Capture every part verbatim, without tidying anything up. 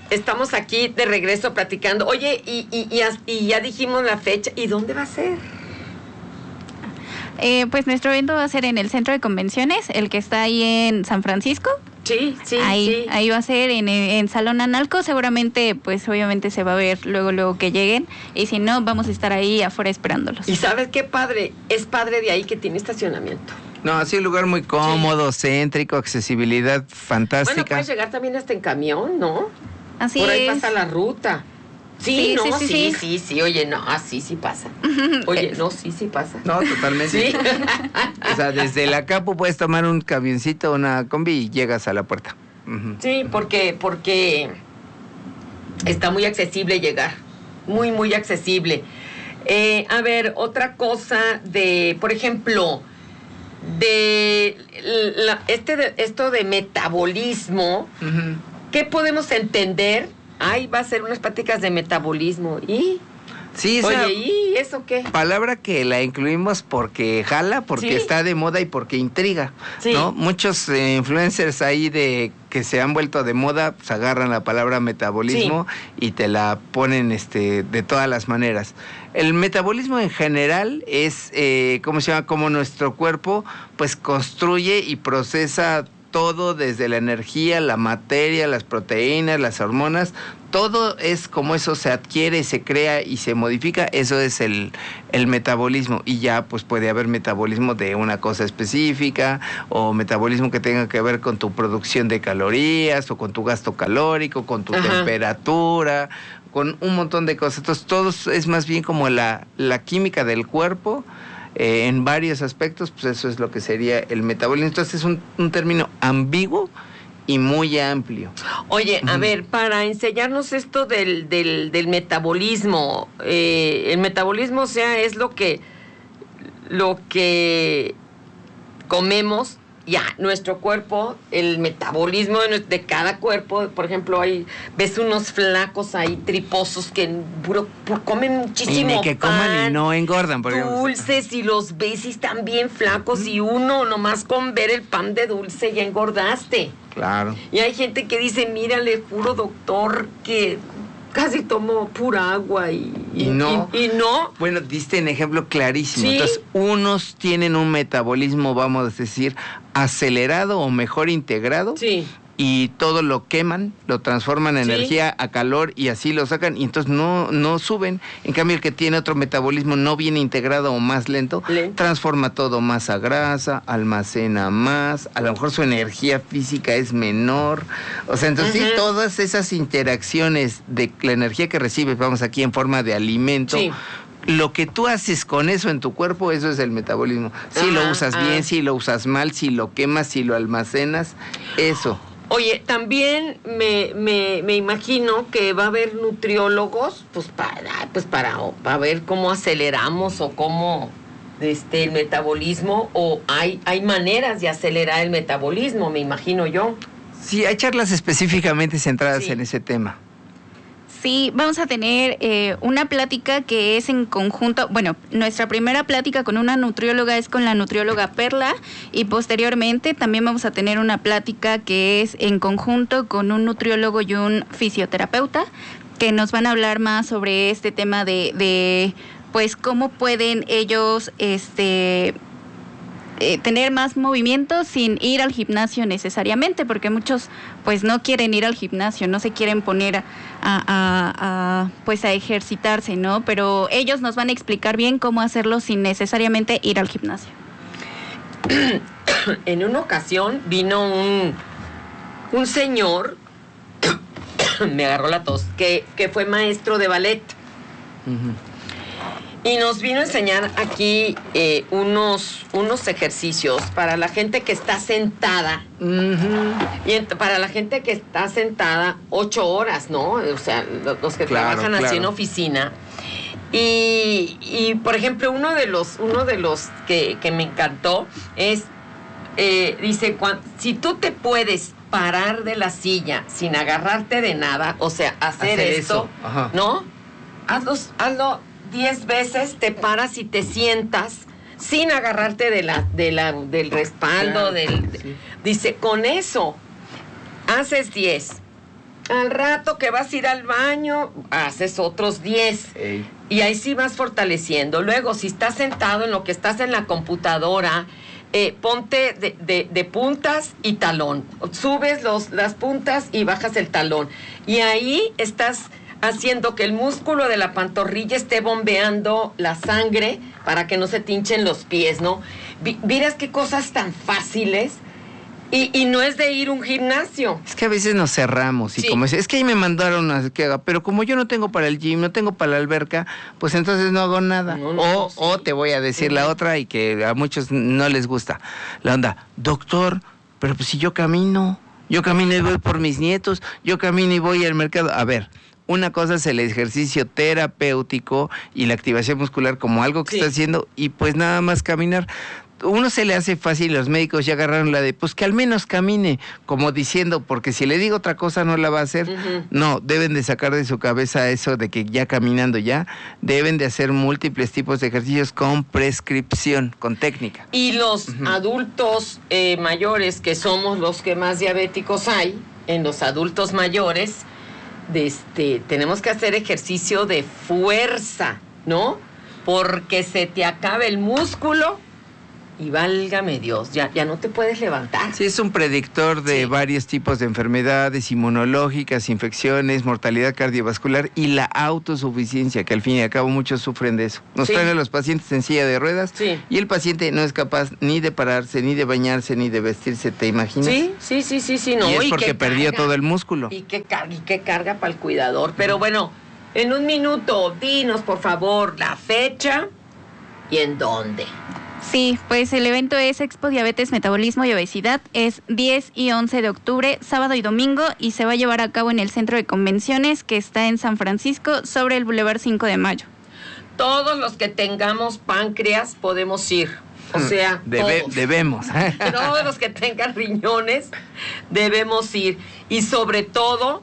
estamos aquí de regreso platicando. Oye, y, y, y, y ya dijimos la fecha. ¿Y dónde va a ser? Eh, pues nuestro evento va a ser en el Centro de Convenciones, el que está ahí en San Francisco. Sí, sí, ahí, sí. Ahí va a ser en, en Salón Analco. Seguramente, pues obviamente se va a ver luego, luego que lleguen. Y si no, vamos a estar ahí afuera esperándolos. ¿Y sabes qué padre? Es padre de ahí que tiene estacionamiento. No, así un lugar muy cómodo, sí. Céntrico, accesibilidad fantástica. Bueno, puedes llegar también hasta en camión, ¿no? Así Por ahí es. pasa la ruta. Sí, Sí, no, sí, sí, sí, sí, sí. sí, sí, oye, no, así sí pasa. Oye, no, sí, sí pasa. No, totalmente. Sí. O sea, desde la Capu puedes tomar un camioncito, una combi y llegas a la puerta. Uh-huh. Sí, porque, porque está muy accesible llegar. Muy, muy accesible. Eh, a ver, otra cosa de, por ejemplo, de la, este de, esto de metabolismo, uh-huh. ¿Qué podemos entender? Ay, va a ser unas pláticas de metabolismo. ¿Y? Sí, Oye, esa ¿y eso qué? Palabra que la incluimos porque jala, porque ¿sí? Está de moda y porque intriga, sí. ¿No? Muchos eh, influencers ahí de que se han vuelto de moda, pues agarran la palabra metabolismo sí. Y te la ponen este de todas las maneras. El metabolismo en general es, eh, ¿cómo se llama? Como nuestro cuerpo, pues construye y procesa todo desde la energía, la materia, las proteínas, las hormonas, todo es como eso se adquiere, se crea y se modifica, eso es el, el metabolismo. Y ya pues puede haber metabolismo de una cosa específica o metabolismo que tenga que ver con tu producción de calorías o con tu gasto calórico, con tu Ajá. temperatura, con un montón de cosas. Entonces todo es más bien como la, la química del cuerpo. Eh, en varios aspectos, pues eso es lo que sería el metabolismo. Entonces es un, un término ambiguo y muy amplio. Oye, a uh-huh. ver, para enseñarnos esto del, del, del metabolismo, eh, el metabolismo, o sea, es lo que, lo que comemos, ya, nuestro cuerpo, el metabolismo de, de cada cuerpo, por ejemplo, hay, ves unos flacos ahí triposos que puro, puro comen muchísimo y ni que pan, coman y no engordan, por dulces, y los ves y están bien flacos, mm. y uno nomás con ver el pan de dulce ya engordaste. Claro. Y hay gente que dice, mira, le juro, doctor, que casi tomo pura agua y, y, y no. Y, y no. Bueno, diste un ejemplo clarísimo. ¿Sí? Entonces, unos tienen un metabolismo, vamos a decir, acelerado o mejor integrado. Sí. Y todo lo queman, lo transforman en ¿sí? energía a calor y así lo sacan y entonces no, no suben. En cambio, el que tiene otro metabolismo no bien integrado o más lento, lento, transforma todo más a grasa, almacena más, a lo mejor su energía física es menor. O sea, entonces uh-huh. sí, todas esas interacciones de la energía que recibes, vamos aquí en forma de alimento, sí. Lo que tú haces con eso en tu cuerpo, eso es el metabolismo. Si uh-huh, lo usas uh-huh. bien, si lo usas mal, si lo quemas, si lo almacenas, eso. Oye, también me, me, me imagino que va a haber nutriólogos, pues para, pues para, para ver cómo aceleramos o cómo este el metabolismo, o hay, hay maneras de acelerar el metabolismo, me imagino yo. Sí, hay charlas específicamente centradas sí. en ese tema. Sí, vamos a tener eh, una plática que es en conjunto, bueno, nuestra primera plática con una nutrióloga es con la nutrióloga Perla y posteriormente también vamos a tener una plática que es en conjunto con un nutriólogo y un fisioterapeuta que nos van a hablar más sobre este tema de, de pues, cómo pueden ellos, este... Eh, tener más movimiento sin ir al gimnasio necesariamente, porque muchos pues no quieren ir al gimnasio, no se quieren poner a, a, a pues a ejercitarse, ¿no? Pero ellos nos van a explicar bien cómo hacerlo sin necesariamente ir al gimnasio. En una ocasión vino un un señor me agarró la tos, que, que fue maestro de ballet. Uh-huh. Y nos vino a enseñar aquí eh, unos, unos ejercicios para la gente que está sentada. Uh-huh. Y ent- para la gente que está sentada ocho horas, ¿no? O sea, los que claro, trabajan claro. así en oficina. Y, y, por ejemplo, uno de los, uno de los que, que me encantó es, eh, dice, cuando, si tú te puedes parar de la silla sin agarrarte de nada, o sea, hacer, hacer esto, ¿no? Hazlo, hazlo diez veces, te paras y te sientas sin agarrarte de la, de la, del respaldo, claro, del, sí. Dice, con eso haces diez, Al rato que vas a ir al baño, haces otros diez. Ey. Y ahí sí vas fortaleciendo. Luego, si estás sentado en lo que estás en la computadora, eh, ponte de, de, de puntas y talón. Subes los, las puntas y bajas el talón. Y ahí estás haciendo que el músculo de la pantorrilla esté bombeando la sangre para que no se te hinchen los pies, ¿no? Miras qué cosas tan fáciles. Y, y no es de ir a un gimnasio. Es que a veces nos cerramos y sí. como es, es que ahí me mandaron a que haga, pero como yo no tengo para el gym, no tengo para la alberca, pues entonces no hago nada. No, no, o, no, sí. o te voy a decir uh-huh. la otra y que a muchos no les gusta. La onda, doctor, pero pues si yo camino, yo camino y voy por mis nietos, yo camino y voy al mercado. A ver, una cosa es el ejercicio terapéutico y la activación muscular como algo que sí. está haciendo y pues nada más caminar. Uno se le hace fácil, los médicos ya agarraron la de, pues que al menos camine, como diciendo, porque si le digo otra cosa no la va a hacer. Uh-huh. No, deben de sacar de su cabeza eso de que ya caminando ya, deben de hacer múltiples tipos de ejercicios con prescripción, con técnica. Y los uh-huh. adultos eh, mayores, que somos los que más diabéticos hay, en los adultos mayores, de este, tenemos que hacer ejercicio de fuerza, ¿no? Porque se te acaba el músculo. Y válgame Dios, ya, ya no te puedes levantar. Sí, es un predictor de sí. varios tipos de enfermedades inmunológicas, infecciones, mortalidad cardiovascular y la autosuficiencia, que al fin y al cabo muchos sufren de eso. Nos sí. traen a los pacientes en silla de ruedas sí. y el paciente no es capaz ni de pararse, ni de bañarse, ni de vestirse, ¿te imaginas? Sí, sí, sí, sí, sí. No, y es y porque perdió carga, todo el músculo. Y qué carga, y qué carga para el cuidador. Pero bueno, en un minuto, dinos por favor la fecha y en dónde. Sí, pues el evento es Expo Diabetes, Metabolismo y Obesidad. Es diez y once de octubre, sábado y domingo, y se va a llevar a cabo en el Centro de Convenciones, que está en San Francisco, sobre el Boulevard cinco de mayo. Todos los que tengamos páncreas podemos ir. O sea, Debe, todos. debemos. Todos los que tengan riñones debemos ir. Y sobre todo,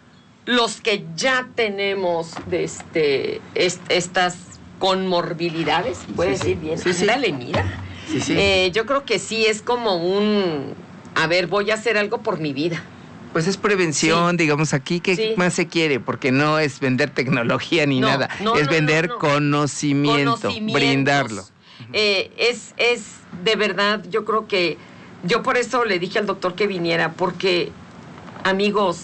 los que ya tenemos de este, est, estas... con morbilidades, puedes sí, decir bien, sí, sí. Dale, mira. Sí, sí. Eh, yo creo que sí es como un, a ver, voy a hacer algo por mi vida. Pues es prevención, sí. digamos aquí, ¿qué sí. más se quiere? Porque no es vender tecnología ni no, nada, no, es no, vender no, no. Conocimiento, brindarlo. Eh, es, es de verdad, yo creo que, yo por eso le dije al doctor que viniera, porque, amigos,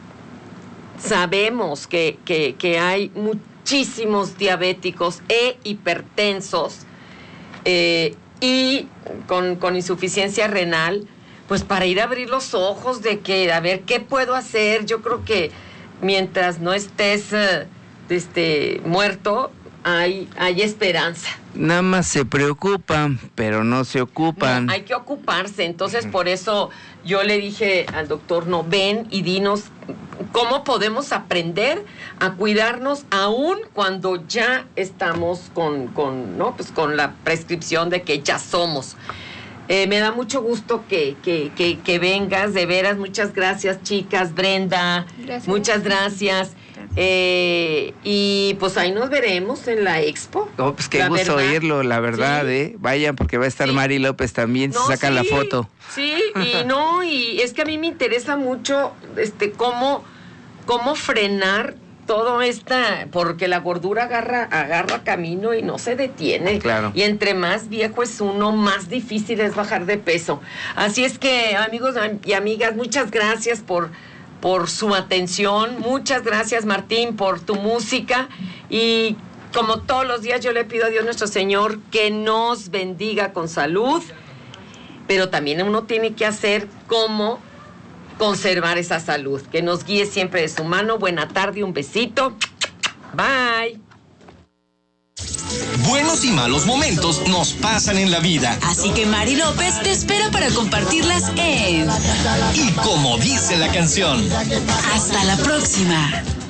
sabemos que, que, que hay mucho muchísimos diabéticos e hipertensos eh, y con, con insuficiencia renal, pues para ir a abrir los ojos de que, a ver, ¿qué puedo hacer? Yo creo que mientras no estés uh, este, muerto, hay, hay esperanza. Nada más se preocupan, pero no se ocupan. No, hay que ocuparse, entonces por eso yo le dije al doctor, no, ven y dinos cómo podemos aprender a cuidarnos aún cuando ya estamos con, con, ¿no? pues con la prescripción de que ya somos. Eh, me da mucho gusto que, que, que, que vengas, de veras, muchas gracias, chicas, Brenda, gracias. muchas gracias. Eh, y pues ahí nos veremos en la expo. No, pues qué gusto verdad. oírlo, la verdad, sí. eh. Vayan, porque va a estar sí. Mari López también, no, se saca sí, la foto. Sí, y no, y es que a mí me interesa mucho este cómo, cómo frenar todo esta, porque la gordura agarra, agarra camino y no se detiene. Claro. Y entre más viejo es uno, más difícil es bajar de peso. Así es que, amigos y amigas, muchas gracias por por su atención. Muchas gracias, Martín, por tu música. Y como todos los días, yo le pido a Dios nuestro Señor que nos bendiga con salud, pero también uno tiene que hacer cómo conservar esa salud, que nos guíe siempre de su mano. Buena tarde, un besito. Bye. Buenos y malos momentos nos pasan en la vida. Así que Mari López te espera para compartirlas en... Y como dice la canción... Hasta la próxima.